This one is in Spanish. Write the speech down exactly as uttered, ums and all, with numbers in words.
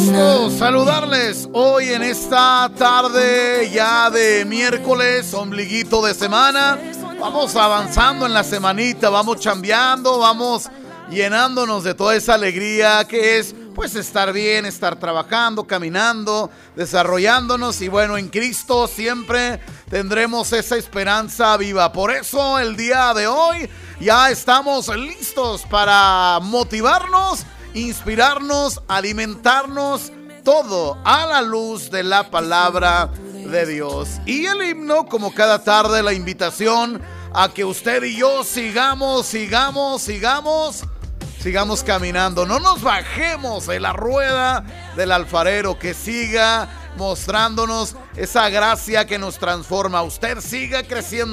gusto saludarles hoy en esta tarde ya de miércoles, ombliguito de semana. Vamos avanzando en la semanita, vamos chambeando, vamos llenándonos de toda esa alegría que es pues estar bien, estar trabajando, caminando, desarrollándonos y bueno, en Cristo siempre tendremos esa esperanza viva. Por eso el día de hoy ya estamos listos para motivarnos, inspirarnos, alimentarnos, todo a la luz de la palabra de Dios. Y el himno, como cada tarde, la invitación a que usted y yo sigamos, sigamos, sigamos, sigamos caminando. No nos bajemos de la rueda del alfarero, que siga mostrándonos esa gracia que nos transforma. Usted siga creciendo